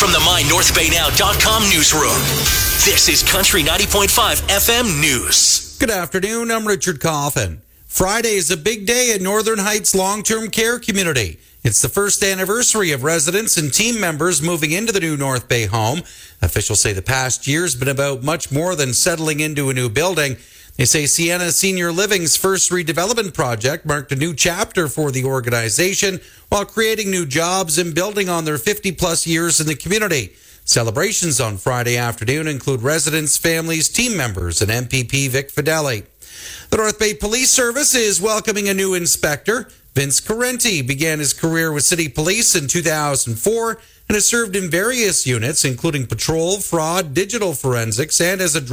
From the MyNorthBayNow.com newsroom, this is Country 90.5 FM News. Good afternoon, I'm Richard Coffin. Friday is a big day at Northern Heights Long-Term Care Community. It's the first anniversary of residents and team members moving into the new North Bay home. Officials say the past year's been about much more than settling into a new building. They say Sienna Senior Living's first redevelopment project marked a new chapter for the organization while creating new jobs and building on their 50-plus years in the community. Celebrations on Friday afternoon include residents, families, team members, and MPP Vic Fideli. The North Bay Police Service is welcoming a new inspector. Vince Correnti began his career with City Police in 2004 and has served in various units, including patrol, fraud, digital forensics, and as a